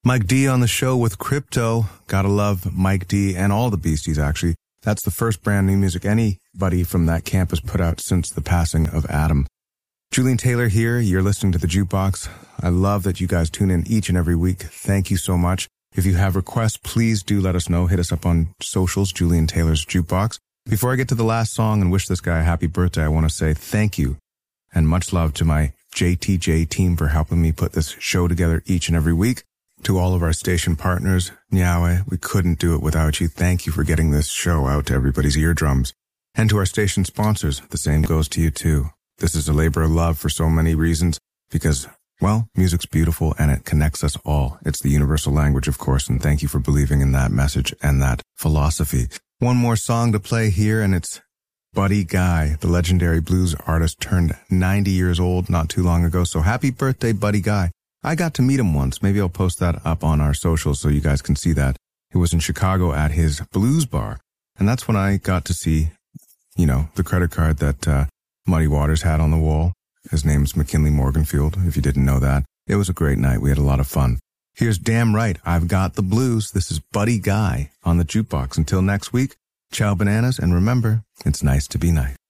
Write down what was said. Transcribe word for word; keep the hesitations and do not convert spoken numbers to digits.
Mike D on the show with Crypto. Gotta love Mike D and all the Beasties, actually. That's the first brand new music anybody from that camp has put out since the passing of Adam. Julian Taylor here. You're listening to The Jukebox. I love that you guys tune in each and every week. Thank you so much. If you have requests, please do let us know. Hit us up on socials, Julian Taylor's Jukebox. Before I get to the last song and wish this guy a happy birthday, I want to say thank you and much love to my J T J team for helping me put this show together each and every week. To all of our station partners, Nyawe, we couldn't do it without you. Thank you for getting this show out to everybody's eardrums. And to our station sponsors, the same goes to you too. This is a labor of love for so many reasons because, well, music's beautiful and it connects us all. It's the universal language, of course, and thank you for believing in that message and that philosophy. One more song to play here, and it's Buddy Guy, the legendary blues artist, turned ninety years old not too long ago. So happy birthday, Buddy Guy. I got to meet him once. Maybe I'll post that up on our socials so you guys can see that. He was in Chicago at his blues bar. And that's when I got to see, you know, the credit card that uh, Muddy Waters had on the wall. His name's McKinley Morganfield, if you didn't know that. It was a great night. We had a lot of fun. Here's Damn Right, I've Got the Blues. This is Buddy Guy on the Jukebox. Until next week, ciao bananas, and remember, it's nice to be nice.